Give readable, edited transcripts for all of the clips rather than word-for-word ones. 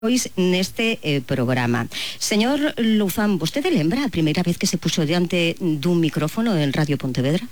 Pois neste programa. Señor Louzán, vostede lembra a primeira vez que se puxo diante dun micrófono en Radio Pontevedra?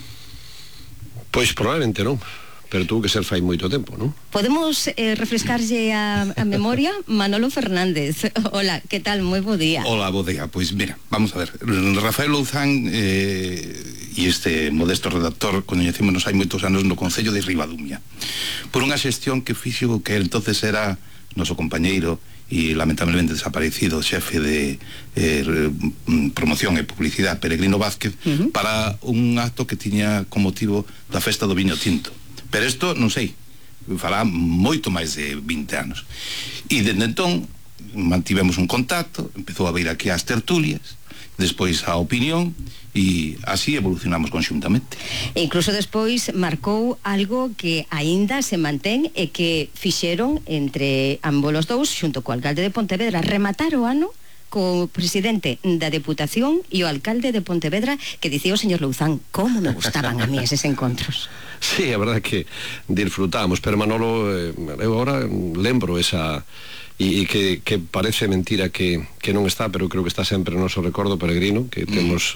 Pois probablemente non, pero tuvo que ser fai moito tempo, non? Podemos refrescarlle a memoria? Manolo Fernández, hola, que tal? Moi bo día. Hola, bo día. Pois mira, vamos a ver, Rafael Louzán e este modesto redactor coñecémonos hai moitos anos no Concello de Ribadumia por unha xestión que fixo que entonces era noso compañeiro e lamentablemente desaparecido xefe de promoción e publicidade, Peregrino Vázquez, para un acto que tiña como motivo da festa do viño tinto. Pero isto, non sei, fará moito máis de 20 anos. E dende entón mantivemos un contacto, empezou a vir aquí ás tertulias, despois a opinión, e así evolucionamos conxuntamente. E incluso despois marcou algo que aínda se mantén e que fixeron entre ambos os dous, xunto co alcalde de Pontevedra, rematar o ano co presidente da Deputación e o alcalde de Pontevedra, que dicía o señor Louzán, como me gustaban a mí eses encontros. Sí, a verdade que disfrutamos, pero Manolo, eu agora lembro esa... e que parece mentira que non está, pero creo que está sempre no noso recordo, Peregrino, que temos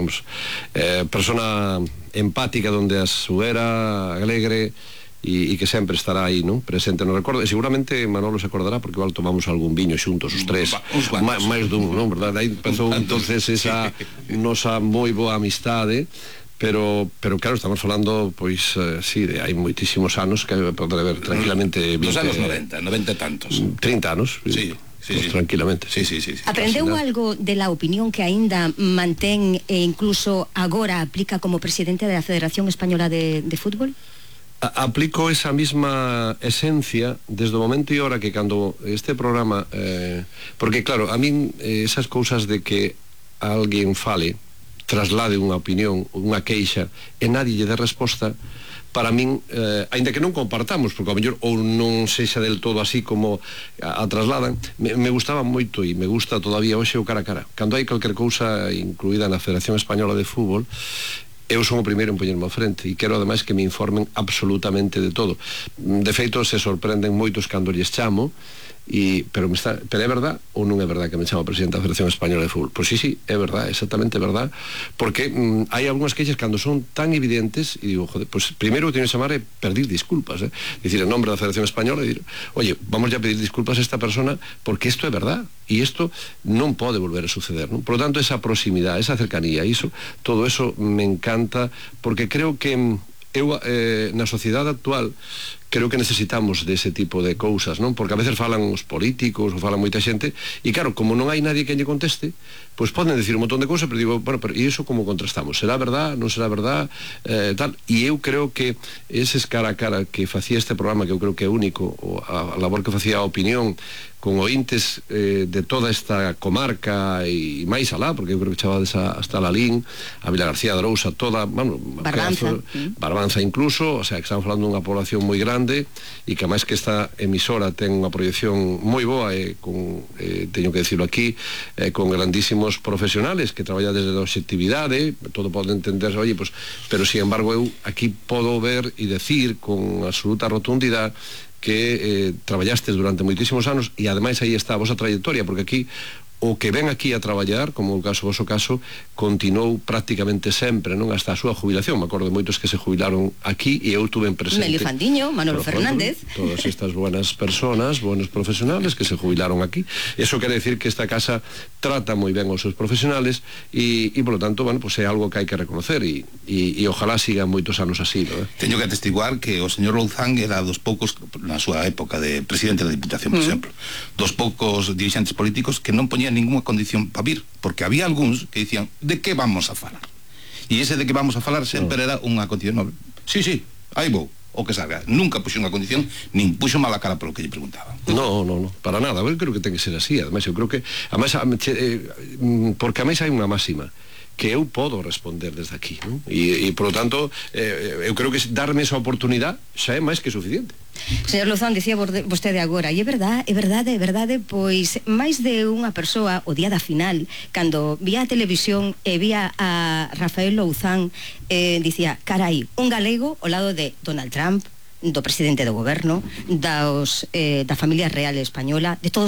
persona empática donde a súera, alegre, e que sempre estará aí, non? Presente no recordo, e seguramente Manolo se acordará porque igual tomamos algún viño xuntos os tres, máis dun, non? Verdade? Aí empezou entonces esa nosa moi boa amistade. Pero claro, estamos falando, pois, sí, hai moitísimos anos que poder ver tranquilamente 20... Nos anos 90 e tantos. 30 anos. Sí, pues tranquilamente. Sí. Aprendeu algo de la opinión que aínda mantén e incluso agora aplica como presidente da Federación Española de Fútbol? Aplico esa misma esencia desde o momento e hora que cando este programa... porque claro, a min esas cousas de que alguén fale, traslade unha opinión, unha queixa e nadie lle dé resposta, para min, aínda que non compartamos, porque ao mellor ou non sexa del todo así como a trasladan, me gustaba moito e me gusta todavía hoxe o cara a cara. Cando hai calquer cousa incluída na Federación Española de Fútbol, eu son o primeiro en poñerme ao frente e quero ademais que me informen absolutamente de todo. De feito, se sorprenden moitos cando lles chamo, pero é verdad ou non é verdad que me chamo presidente da Federación Española de Fútbol? Pois sí, é verdad, exactamente verdad, porque hai algunhas queixas cando son tan evidentes e digo, joder, pois primeiro o que teño que chamar é pedir disculpas, dicir, en nombre da Federación Española, e dir, oye, vamos ya a pedir disculpas a esta persona porque isto é verdad e isto non pode volver a suceder, non? Por lo tanto, esa proximidade, esa cercanía, todo eso me encanta, porque creo que eu, na sociedade actual, creo que necesitamos dese tipo de cousas, non? Porque a veces falan os políticos ou falan moita xente e claro, como non hai nadie que lle conteste, pois poden decir un montón de cousas, pero digo, bueno, pero e iso como contrastamos? Será verdad? Non será verdad? Tal. E eu creo que eses cara a cara que facía este programa, que eu creo que é único, a labor que facía a opinión con ointes de toda esta comarca e máis alá, porque eu creo que chavades hasta Lalín, a Vila García de Arousa, toda, bueno, Barbanza incluso, o sea, que estamos falando dunha población moi grande e que máis que esta emisora ten unha proyección moi boa e teño que decirlo aquí, con grandísimos profesionales que traballan desde a obxectividade, todo pode entender, oye, pues, pero sin embargo eu aquí podo ver e decir con absoluta rotundidade que traballastes durante moitísimos anos e ademais aí está a vosa trayectoria, porque aquí o que ven aquí a traballar, como o voso caso, continuou prácticamente sempre, non, hasta a súa jubilación. Me acordo de moitos que se jubilaron aquí e eu tuve presente. Melio Fandiño, Manolo Fernández. Todas estas buenas personas, buenos profesionales que se jubilaron aquí. Eso quere decir que esta casa trata moi ben aos seus profesionales e por lo tanto, bueno, pues é algo que hai que reconocer e ojalá sigan moitos anos así, non? Teño que atestiguar que o señor Louzán era dos poucos, na súa época de presidente da Diputación, por exemplo, dos poucos dirixentes políticos que non poñían ninguna condición para vir, porque había algúns que dicían, de que vamos a falar? E ese de que vamos a falar sempre era unha condición. Sí, aí vou, o que salga. Nunca puxo unha condición, nin puxo mala cara polo que lle preguntaban. No, para nada. Eu creo que ten que ser así. Ademais, eu creo que porque a máis hai unha máxima que eu podo responder desde aquí, non? E por lo tanto, eu creo que darme esa oportunidade xa é máis que suficiente. Señor Louzán, dicía vostede agora, e é verdade, pois máis de unha persoa o día da final, cando vía a televisión e vía a Rafael Louzán, dicía, carai, un galego ao lado de Donald Trump, do presidente do goberno, da familia real española, de todos